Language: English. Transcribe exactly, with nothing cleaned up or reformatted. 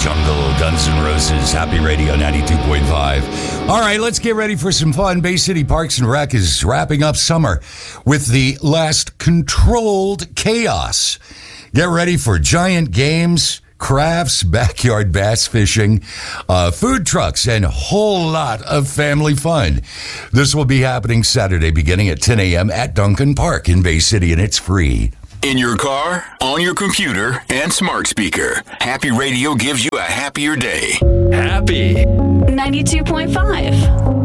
Jungle, Guns N' Roses, Happy Radio ninety-two point five. All right, let's get ready for some fun. Bay City Parks and Rec is wrapping up summer with the last controlled chaos. Get ready for giant games, crafts, backyard bass fishing, uh, food trucks, and a whole lot of family fun. This will be happening Saturday beginning at ten a.m. at Duncan Park in Bay City, and it's free. In your car, on your computer, and smart speaker, Happy Radio gives you a happier day. Happy ninety-two point five.